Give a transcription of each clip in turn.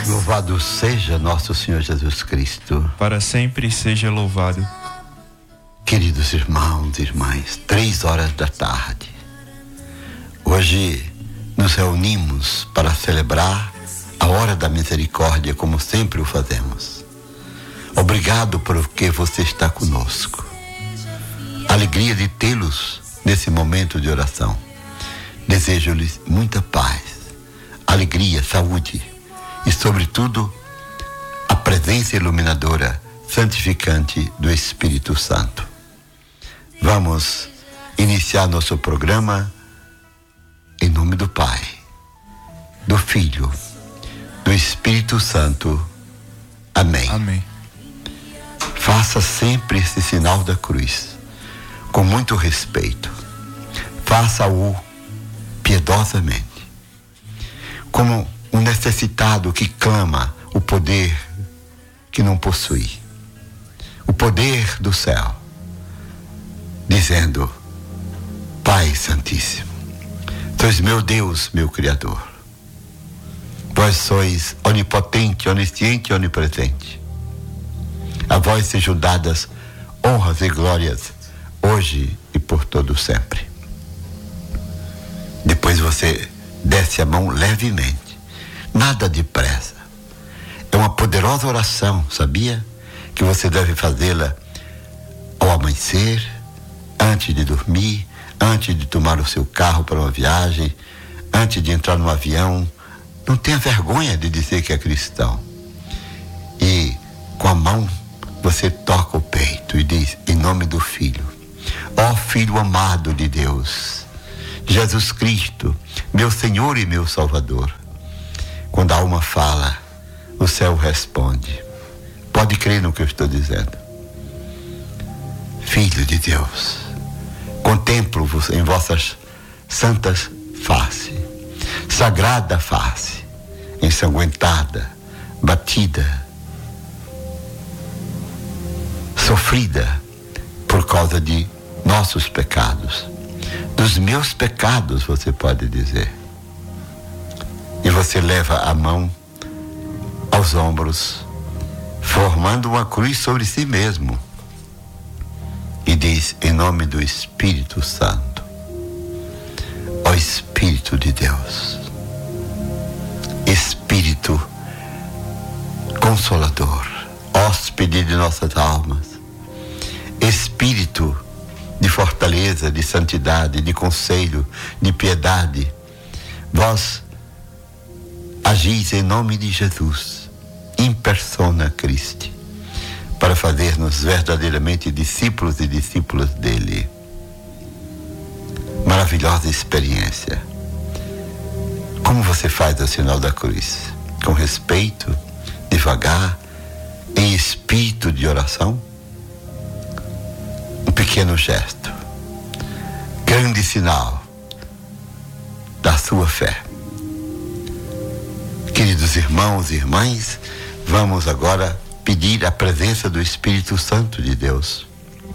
Louvado seja nosso Senhor Jesus Cristo. Para sempre seja louvado. Queridos irmãos e irmãs, 3h da tarde. Hoje nos reunimos para celebrar a hora da misericórdia, como sempre o fazemos. Obrigado porque você está conosco. Alegria de tê-los nesse momento de oração. Desejo-lhes muita paz, alegria, saúde e, sobretudo, a presença iluminadora, santificante do Espírito Santo. Vamos iniciar nosso programa em nome do Pai, do Filho, do Espírito Santo. Amém. Amém. Faça sempre esse sinal da cruz, com muito respeito. Faça-o piedosamente, como um necessitado que clama o poder que não possui, o poder do céu, dizendo: Pai Santíssimo, sois meu Deus, meu Criador. Vós sois onipotente, onisciente e onipresente. A vós sejam dadas honras e glórias, hoje e por todo sempre. Depois você desce a mão levemente, nada depressa. É uma poderosa oração, sabia? Que você deve fazê-la ao amanhecer, antes de dormir, antes de tomar o seu carro para uma viagem, antes de entrar no avião. Não tenha vergonha de dizer que é cristão. E com a mão você toca o peito e diz: em nome do Filho, ó Filho amado de Deus, Jesus Cristo, meu Senhor e meu Salvador. Quando a alma fala, o céu responde. Pode crer no que eu estou dizendo. Filho de Deus, contemplo-vos em vossas santas faces, sagrada face, ensanguentada, batida, sofrida por causa de nossos pecados, dos meus pecados, você pode dizer. E você leva a mão aos ombros, formando uma cruz sobre si mesmo, e diz: em nome do Espírito Santo, ó Espírito de Deus, Espírito Consolador, hóspede de nossas almas, Espírito de fortaleza, de santidade, de conselho, de piedade, vós agis em nome de Jesus, in persona Christi, para fazer-nos verdadeiramente discípulos e discípulas dele. Maravilhosa experiência. Como você faz o sinal da cruz? Com respeito, devagar, em espírito de oração? Um pequeno gesto, grande sinal da sua fé. Queridos irmãos e irmãs, vamos agora pedir a presença do Espírito Santo de Deus.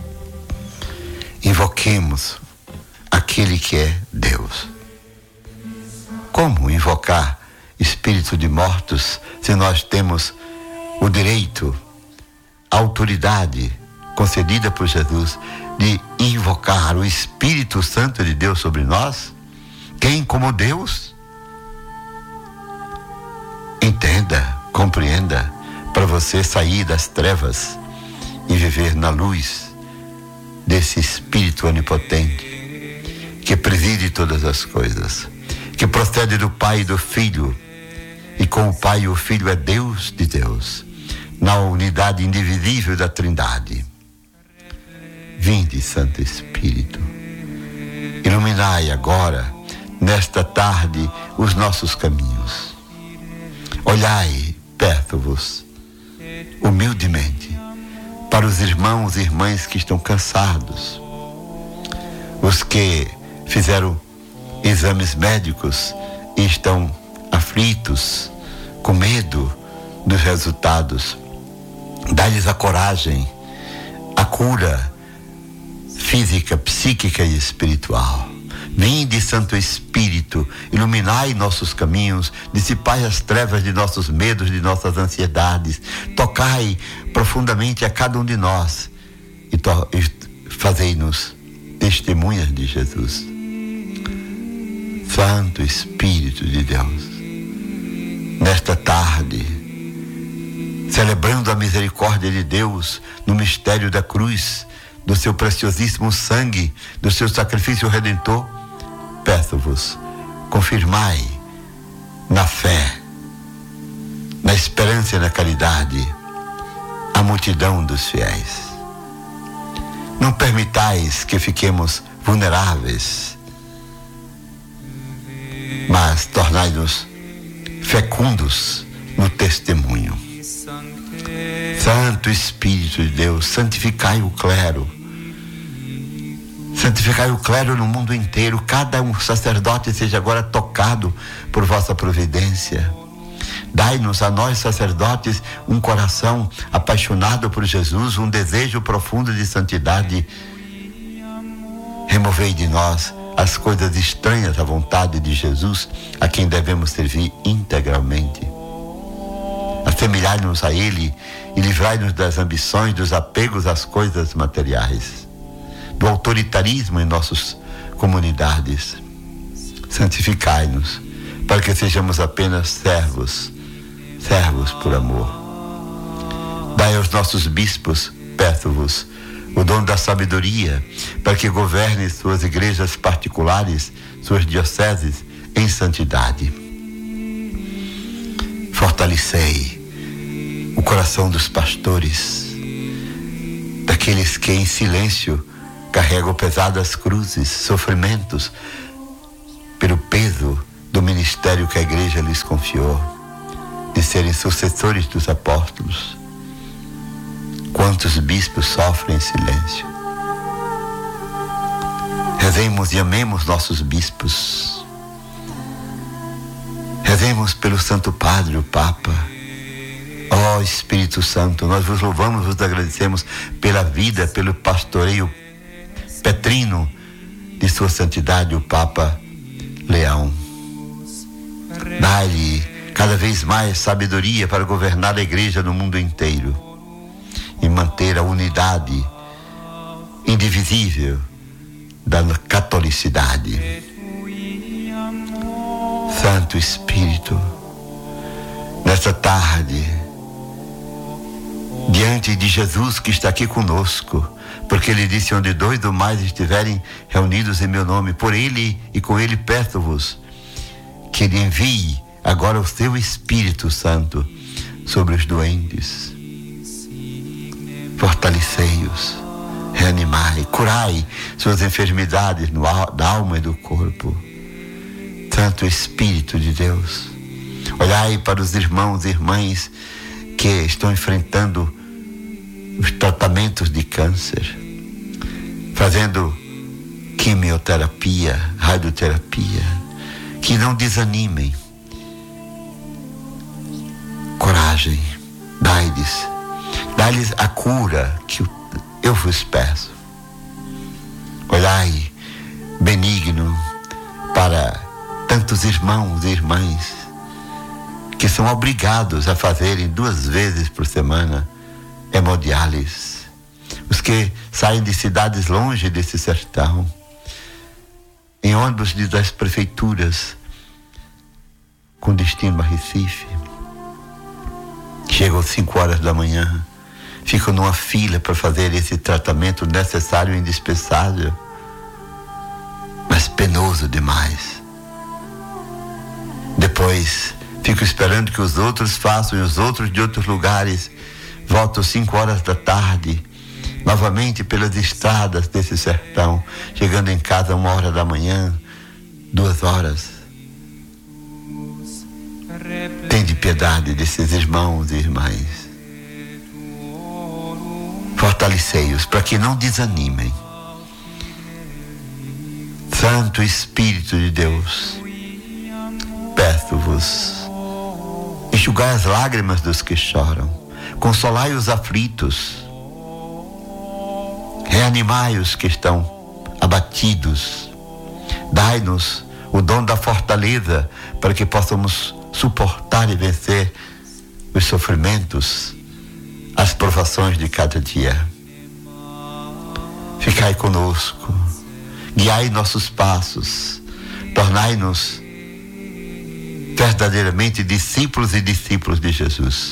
Invoquemos aquele que é Deus. Como invocar espírito de mortos se nós temos o direito, a autoridade concedida por Jesus de invocar o Espírito Santo de Deus sobre nós? Quem como Deus? Entenda, compreenda, para você sair das trevas e viver na luz desse Espírito onipotente que preside todas as coisas, que procede do Pai e do Filho, e com o Pai e o Filho é Deus de Deus, na unidade indivisível da Trindade. Vinde, Santo Espírito, iluminai agora, nesta tarde, os nossos caminhos. Olhai, peço-vos, humildemente, para os irmãos e irmãs que estão cansados, os que fizeram exames médicos e estão aflitos, com medo dos resultados. Dá-lhes a coragem, a cura física, psíquica e espiritual. Vinde, Santo Espírito, iluminai nossos caminhos, dissipai as trevas de nossos medos, de nossas ansiedades, tocai profundamente a cada um de nós e fazei-nos testemunhas de Jesus. Santo Espírito de Deus, nesta tarde, celebrando a misericórdia de Deus no mistério da cruz, do seu preciosíssimo sangue, do seu sacrifício redentor, peço-vos, confirmai na fé, na esperança e na caridade a multidão dos fiéis. Não permitais que fiquemos vulneráveis, mas tornai-nos fecundos no testemunho. Santo Espírito de Deus, santificai o clero. Santificai o clero no mundo inteiro. Cada um sacerdote seja agora tocado por vossa providência. Dai-nos a nós, sacerdotes, um coração apaixonado por Jesus, um desejo profundo de santidade. Removei de nós as coisas estranhas à vontade de Jesus, a quem devemos servir integralmente. Assemelhai-nos a Ele e livrai-nos das ambições, dos apegos às coisas materiais, do autoritarismo em nossas comunidades. Santificai-nos, para que sejamos apenas servos por amor. Dai aos nossos bispos, peço-vos, o dom da sabedoria, para que governe suas igrejas particulares, suas dioceses, em santidade. Fortalecei o coração dos pastores, daqueles que em silêncio carregam pesadas cruzes, sofrimentos, pelo peso do ministério que a igreja lhes confiou, de serem sucessores dos apóstolos. Quantos bispos sofrem em silêncio? Rezemos e amemos nossos bispos. Rezemos pelo Santo Padre, o Papa. Ó Espírito Santo, nós vos louvamos, vos agradecemos pela vida, pelo pastoreio petrino de sua santidade, o Papa Leão. Dai-lhe cada vez mais sabedoria para governar a igreja no mundo inteiro e manter a unidade indivisível da catolicidade. Santo Espírito, nesta tarde, diante de Jesus que está aqui conosco, porque Ele disse: onde dois ou mais estiverem reunidos em meu nome, por Ele e com Ele peço-vos que Ele envie agora o seu Espírito Santo sobre os doentes. Fortalecei-os, reanimai, curai suas enfermidades da alma e do corpo. Santo Espírito de Deus, olhai para os irmãos e irmãs que estão enfrentando os tratamentos de câncer, fazendo quimioterapia, radioterapia, que não desanimem. Coragem, dai-lhes a cura que eu vos peço. Olhai benigno para tantos irmãos e irmãs que são obrigados a fazerem 2 vezes por semana hemodiálise. Os que saem de cidades longe desse sertão, em ônibus das prefeituras, com destino a Recife, chegam às 5 horas da manhã, ficam numa fila para fazer esse tratamento necessário e indispensável, mas penoso demais. Depois ficam esperando que os outros façam, e os outros de outros lugares voltam às 5 horas da tarde, novamente pelas estradas desse sertão, chegando em casa 1 hora da manhã, 2 horas. Tende piedade desses irmãos e irmãs. Fortalecei-os para que não desanimem. Santo Espírito de Deus, peço-vos, enxugai as lágrimas dos que choram, consolai os aflitos, reanimai os que estão abatidos, Dai-nos o dom da fortaleza para que possamos suportar e vencer os sofrimentos, as provações de cada dia. Ficai conosco, guiai nossos passos, tornai-nos verdadeiramente discípulos e discípulos de Jesus.